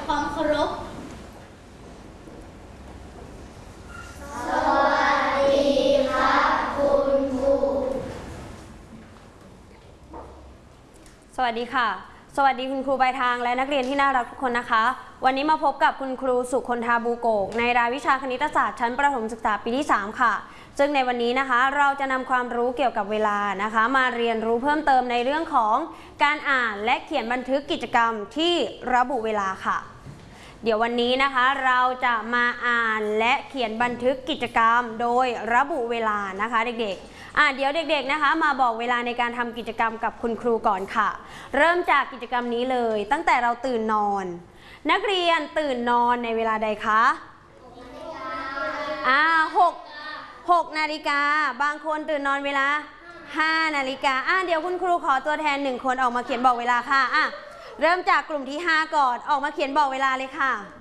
ความเคารพสวัสดีครับคุณครูสวัสดีค่ะสวัสดีคุณครูปลายทางและนักเรียนที่น่ารักทุกคนนะคะวันนี้มาพบกับคุณครูสุคนธาบูโกกในรายวิชาคณิตศาสตร์ชั้นประถมศึกษาปีที่3ค่ะซึ่งในวันนี้นะคะเราจะนำความรู้เกี่ยวกับเวลานะคะมาเรียนรู้เพิ่มเติมในเรื่องของการอ่านและเขียนบันทึกกิจกรรมที่ระบุเวลาค่ะเดี๋ยววันนี้นะคะเราจะมาอ่านและเขียนบันทึกกิจกรรมโดยระบุเวลานะคะเด็กๆเดี๋ยวเด็กๆนะคะมาบอกเวลาในการทำกิจกรรมกับคุณครูก่อนค่ะเริ่มจากกิจกรรมนี้เลยตั้งแต่เราตื่นนอนนักเรียนตื่นนอนในเวลาใดคะ6 นาฬิกาบางคนตื่นนอนเวลา5 นาฬิกาเดี๋ยวคุณครูขอตัวแทน1 คนออกมาเขียนบอกเวลาค่ะเริ่มจากกลุ่มที่5ก่อนออกมาเขียนบอกเวลาเลยค่ะ